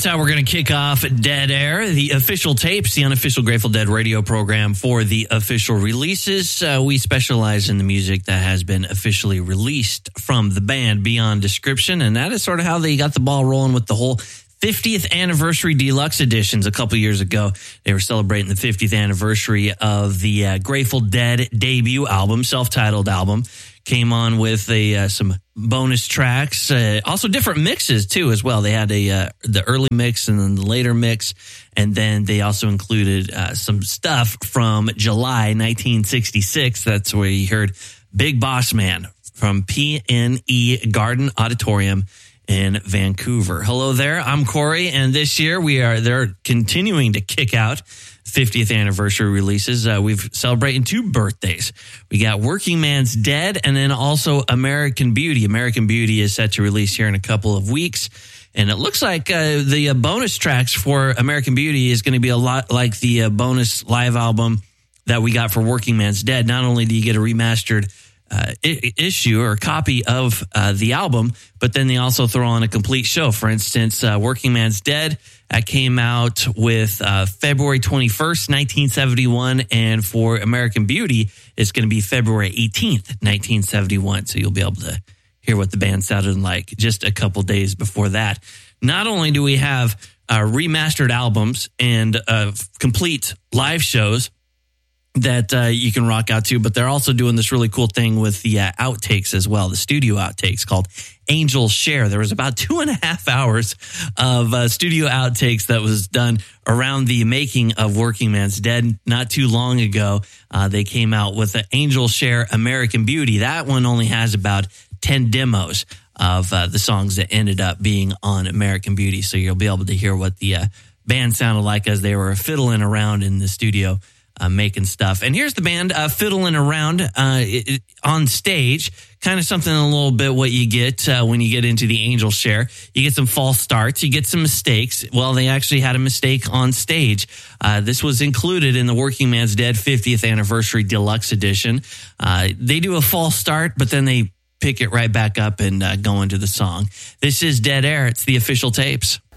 That's how we're going to kick off Dead Air, the official tapes, the unofficial Grateful Dead radio program for the official releases. We specialize in the music that has been officially released from the band beyond description, and that is sort of how they got the ball rolling with the whole 50th anniversary deluxe editions a couple years ago. They were celebrating the 50th anniversary of the Grateful Dead debut album, self-titled album. Came on with some bonus tracks, also different mixes too as well. They had the early mix and then the later mix, and then they also included some stuff from July 1966. That's where you heard Big Boss Man from PNE Garden Auditorium in Vancouver. Hello there, I'm Corey, and this year they're continuing to kick out 50th anniversary releases. We've celebrating two birthdays. We got Working Man's Dead and then also American Beauty. American Beauty is set to release here in a couple of weeks. And it looks like the bonus tracks for American Beauty is going to be a lot like the bonus live album that we got for Working Man's Dead. Not only do you get a remastered issue or copy of the album, but then they also throw on a complete show. For instance, Working Man's Dead came out with February 21st, 1971, and for American Beauty, it's going to be February 18th, 1971. So you'll be able to hear what the band sounded like just a couple days before that. Not only do we have remastered albums and complete live shows that you can rock out to, but they're also doing this really cool thing with the outtakes as well, the studio outtakes called Angel Share. There was about 2.5 hours of studio outtakes that was done around the making of Working Man's Dead not too long ago. They came out with the Angel Share American Beauty. That one only has about 10 demos of the songs that ended up being on American Beauty, so you'll be able to hear what the band sounded like as they were fiddling around in the studio making stuff. And here's the band fiddling around on stage, kind of something a little bit what you get when you get into the Angel Share. You get some false starts, you get some mistakes. Well, they actually had a mistake on stage. This was included in the Working Man's Dead 50th Anniversary Deluxe Edition. They do a false start, but then they pick it right back up and go into the song. This is Dead Air. It's the official tapes.